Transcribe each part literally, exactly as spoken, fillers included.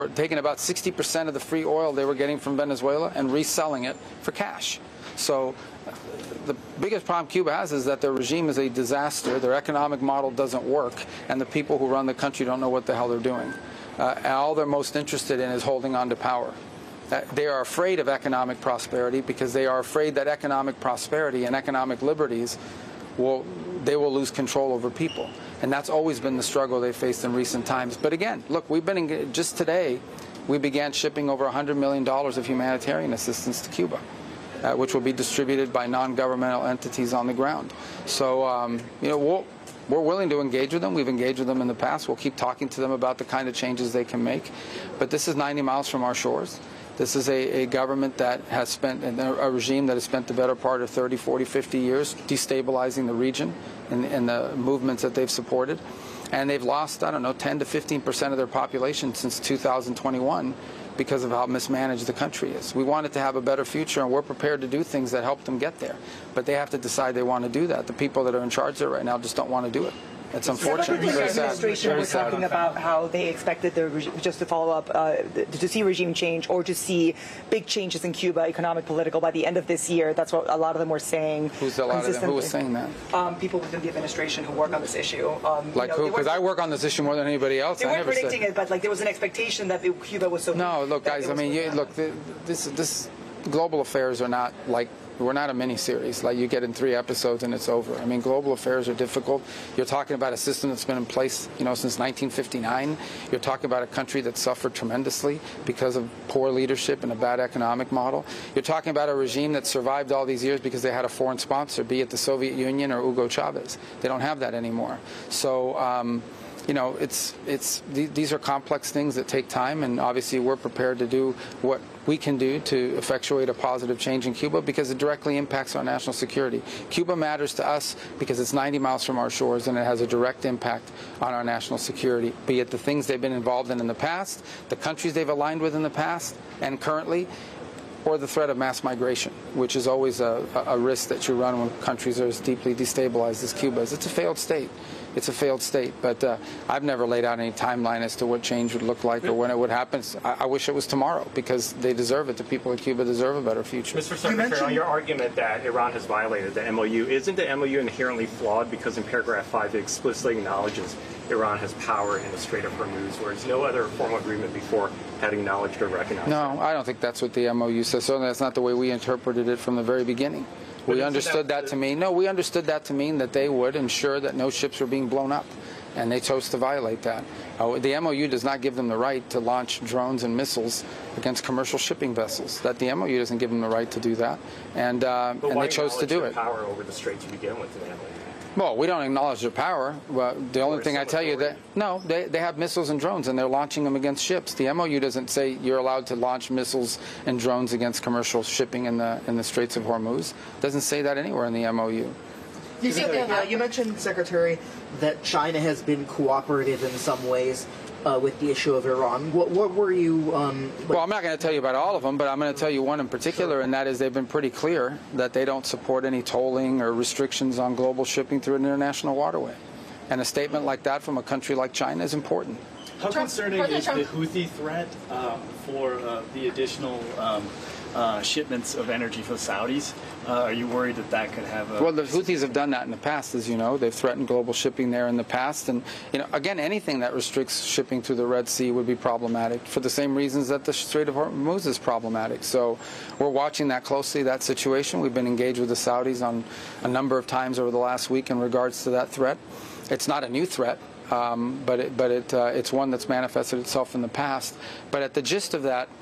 taking about sixty percent of the free oil they were getting from Venezuela and reselling it for cash. So the biggest problem Cuba has is that their regime is a disaster, their economic model doesn't work, and the people who run the country don't know what the hell they're doing. Uh, and all they're most interested in is holding on to power. Uh, they are afraid of economic prosperity because they are afraid that economic prosperity and economic liberties will, they will lose control over people. And that's always been the struggle they faced in recent times. But again, look, we've been, in, just today, we began shipping over one hundred million dollars of humanitarian assistance to Cuba, uh, which will be distributed by non-governmental entities on the ground. So, um, you know, we'll, we're willing to engage with them. We've engaged with them in the past. We'll keep talking to them about the kind of changes they can make. But this is ninety miles from our shores. This is a, a government that has spent, a regime that has spent the better part of thirty, forty, fifty years destabilizing the region and, and the movements that they've supported. And they've lost, I don't know, ten to fifteen percent of their population since two thousand twenty-one because of how mismanaged the country is. We want it to have a better future, and we're prepared to do things that help them get there. But they have to decide they want to do that. The people that are in charge there right now just don't want to do it. It's unfortunate. The administration was talking about how they expected the just to follow up uh, to see regime change or to see big changes in Cuba, economic, political, by the end of this year. That's what a lot of them were saying. Who's a lot of them? Who was saying that? Um, people within the administration who work on this issue. Um, like you know, who? Because I work on this issue more than anybody else. They I weren't never predicting said. it, but like there was an expectation that the, Cuba was so. No, look, guys. I mean, you, look, the, this this global affairs are not like. We're not a mini-series, like you get in three episodes and it's over. I mean, global affairs are difficult. You're talking about a system that's been in place, you know, since nineteen fifty-nine. You're talking about a country that suffered tremendously because of poor leadership and a bad economic model. You're talking about a regime that survived all these years because they had a foreign sponsor, be it the Soviet Union or Hugo Chavez. They don't have that anymore. So, um, you know, it's it's these are complex things that take time, and obviously we're prepared to do what we can do to effectuate a positive change in Cuba because it directly impacts our national security. Cuba matters to us because it's ninety miles from our shores, and it has a direct impact on our national security, be it the things they've been involved in in the past, the countries they've aligned with in the past and currently, or the threat of mass migration, which is always a, a risk that you run when countries are as deeply destabilized as Cuba is. It's a failed state. It's a failed state, but uh, I've never laid out any timeline as to what change would look like or when it would happen. I, I wish it was tomorrow because they deserve it. The people of Cuba deserve a better future. Mister Secretary, on your argument that Iran has violated the M O U, isn't the M O U inherently flawed because in paragraph five it explicitly acknowledges Iran has power in the Strait of Hormuz, whereas no other formal agreement before had acknowledged or recognized No, it? I don't think that's what the M O U says. Certainly that's not the way we interpreted it from the very beginning. We understood that to mean, no, we understood that to mean that they would ensure that no ships were being blown up, and they chose to violate that. Uh, the M O U does not give them the right to launch drones and missiles against commercial shipping vessels. That the M O U doesn't give them the right to do that, and uh, and they chose to do it. Power over the strait to begin with in the M O U? Well, we don't acknowledge their power. Well, the only thing I tell you that no, they they have missiles and drones, and they're launching them against ships. The M O U doesn't say you're allowed to launch missiles and drones against commercial shipping in the in the Straits of Hormuz. It doesn't say that anywhere in the M O U. You, think, uh, you mentioned, Secretary, that China has been cooperative in some ways uh, with the issue of Iran. What, what were you... Um, well, I'm not going to tell you about all of them, but I'm going to tell you one in particular, sure. And that is they've been pretty clear that they don't support any tolling or restrictions on global shipping through an international waterway. And a statement like that from a country like China is important. How concerning is the Houthi threat uh, for uh, the additional um, uh, shipments of energy for the Saudis? Uh, are you worried that that could have a... Well, the Houthis have done that in the past, as you know. They've threatened global shipping there in the past. And, you know, again, anything that restricts shipping through the Red Sea would be problematic for the same reasons that the Strait of Hormuz is problematic. So we're watching that closely, that situation. We've been engaged with the Saudis on a number of times over the last week in regards to that threat. It's not a new threat. Um, but it, but it, uh, it's one that's manifested itself in the past. But at the gist of that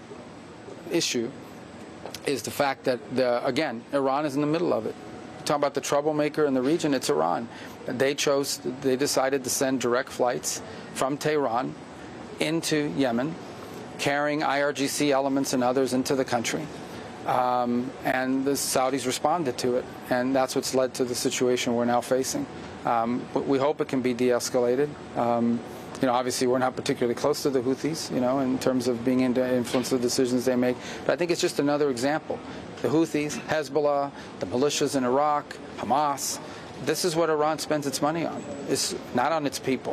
issue is the fact that, the, again, Iran is in the middle of it. You talk about the troublemaker in the region, it's Iran. They chose, they decided to send direct flights from Tehran into Yemen, carrying I R G C elements and others into the country. Um, and the Saudis responded to it, and that's what's led to the situation we're now facing. Um, but we hope it can be de-escalated. Um, you know, obviously we're not particularly close to the Houthis, you know, in terms of being able to influence the decisions they make. But I think it's just another example. The Houthis, Hezbollah, the militias in Iraq, Hamas, this is what Iran spends its money on. It's not on its people.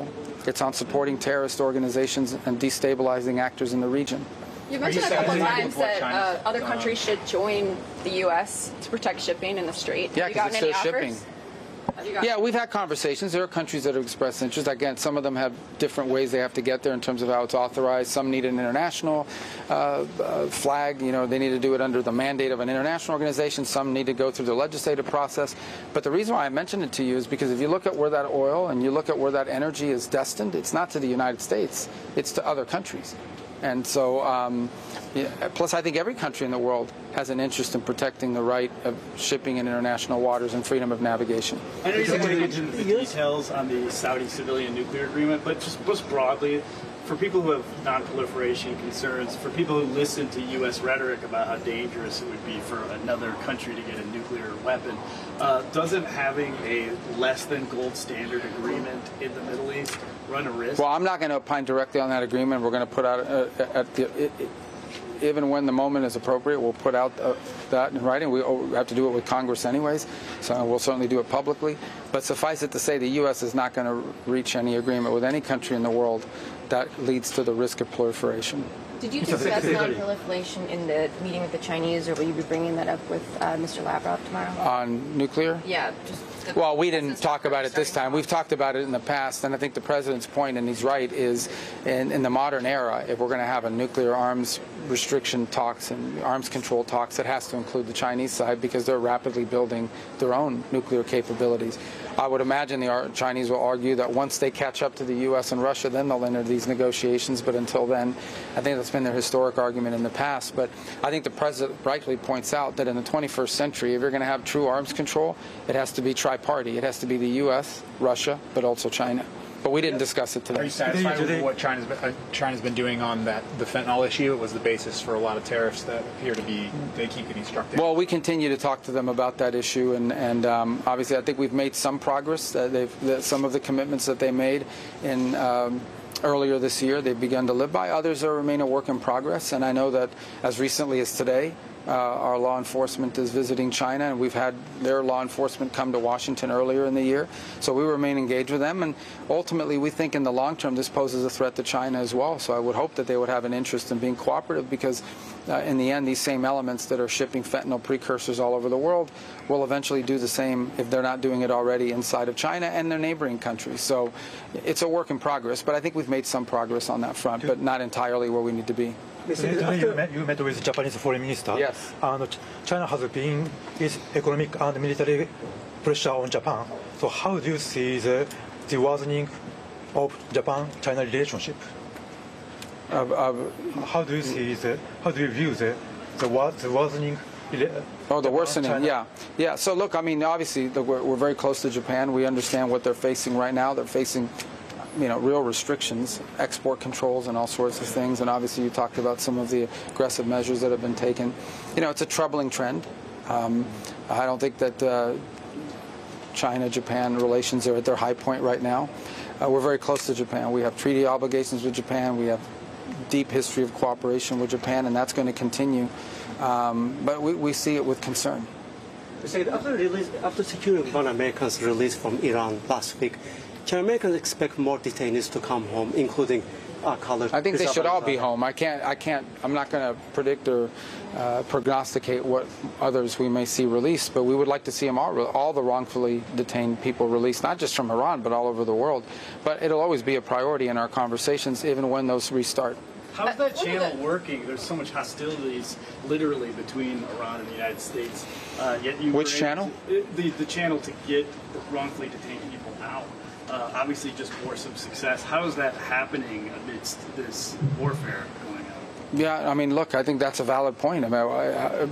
It's on supporting terrorist organizations and destabilizing actors in the region. You mentioned a couple of times that uh, other countries should join the U S to protect shipping in the Strait. Yeah, Have you gotten because any it's their offers? shipping. Have you gotten Yeah, we've had conversations. There are countries that have expressed interest. Again, some of them have different ways they have to get there in terms of how it's authorized. Some need an international uh, uh, flag. You know, they need to do it under the mandate of an international organization. Some need to go through the legislative process. But the reason why I mentioned it to you is because if you look at where that oil and you look at where that energy is destined, it's not to the United States. It's to other countries. And so, um, yeah, plus I think every country in the world has an interest in protecting the right of shipping in international waters and freedom of navigation. I know you're going to get into the details on the Saudi civilian nuclear agreement, but just most broadly, for people who have non-proliferation concerns, for people who listen to U S rhetoric about how dangerous it would be for another country to get a nuclear weapon, uh, doesn't having a less than gold standard agreement in the Middle East run a risk? Well, I'm not going to opine directly on that agreement. We're going to put out, uh, at the, it, it, even when the moment is appropriate, we'll put out uh, that in writing. We have to do it with Congress anyways, so we'll certainly do it publicly. But suffice it to say, the U S is not going to reach any agreement with any country in the world that leads to the risk of proliferation. Did you discuss non-proliferation in the meeting with the Chinese, or will you be bringing that up with uh, Mister Lavrov tomorrow? On nuclear? Yeah. Just the, well, we didn't talk about it this time. We've talked about it in the past, and I think the president's point, and he's right, is in, in the modern era, if we're going to have a nuclear arms restriction talks and arms control talks, it has to include the Chinese side because they're rapidly building their own nuclear capabilities. I would imagine the Chinese will argue that once they catch up to the U S and Russia, then they'll enter these negotiations. But until then, I think that's been their historic argument in the past. But I think the president rightly points out that in the twenty-first century, if you're going to have true arms control, it has to be tri-party. It has to be the U S, Russia, but also China. But we didn't discuss it today. Are you satisfied with what China's been, uh, China's been doing on that the fentanyl issue? It was the basis for a lot of tariffs that appear to be they keep getting struck down. Well, we continue to talk to them about that issue, and and um, obviously I think we've made some progress. Uh, they've that some of the commitments that they made in. Um, Earlier this year, they've begun to live by. Others are remain a work in progress, and I know that as recently as today, uh, our law enforcement is visiting China, and we've had their law enforcement come to Washington earlier in the year. So we remain engaged with them, and ultimately we think in the long term this poses a threat to China as well. So I would hope that they would have an interest in being cooperative because uh, in the end, these same elements that are shipping fentanyl precursors all over the world will eventually do the same if they're not doing it already inside of China and their neighboring countries. So it's a work in progress, but I think we've made some progress on that front, but not entirely where we need to be. Today you met, you met with Japanese foreign minister. Yes. And China has been its economic and military pressure on Japan. So how do you see the, the worsening of Japan-China relationship? Uh, uh, how do you see the, how do you view the, the, the worsening? Oh, the worsening, China? yeah. Yeah, so look, I mean, obviously, the, we're, we're very close to Japan. We understand what they're facing right now. They're facing, you know, real restrictions, export controls and all sorts of things. And obviously you talked about some of the aggressive measures that have been taken. You know, it's a troubling trend. Um, I don't think that uh, China-Japan relations are at their high point right now. Uh, we're very close to Japan. We have treaty obligations with Japan. We have deep history of cooperation with Japan, and that's going to continue. Um, but we, we see it with concern. After, release, after securing one American's release from Iran last week, can Americans expect more detainees to come home, including uh, colored? I think they should all be home. I can't. I can't. I'm not going to predict or uh, prognosticate what others we may see released, but we would like to see them all, all the wrongfully detained people released, not just from Iran, but all over the world. But it'll always be a priority in our conversations, even when those restart. How's that channel working? There's so much hostilities, literally, between Iran and the United States. Uh, yet you Which channel? To, the the channel to get wrongfully detained people out. Uh, obviously, just bore some success. How is that happening amidst this warfare going on? Yeah, I mean, look, I think that's a valid point. I mean, I, I,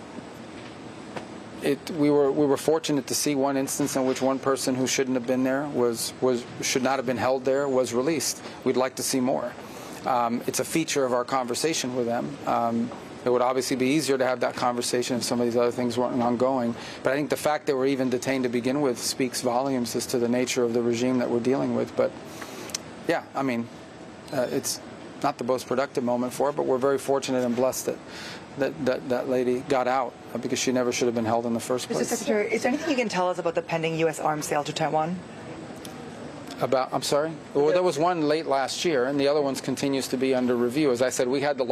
it, we were we were fortunate to see one instance in which one person who shouldn't have been there was was should not have been held there was released. We'd like to see more. Um, it's a feature of our conversation with them. Um, it would obviously be easier to have that conversation if some of these other things weren't ongoing. But I think the fact that we're even detained to begin with speaks volumes as to the nature of the regime that we're dealing with. But, yeah, I mean, uh, it's not the most productive moment for it, but we're very fortunate and blessed that that, that, that lady got out because she never should have been held in the first place. Mister Secretary, is there anything you can tell us about the pending U S arms sale to Taiwan? About, I'm sorry? Well, there was one late last year, and the other one continues to be under review. As I said, we had the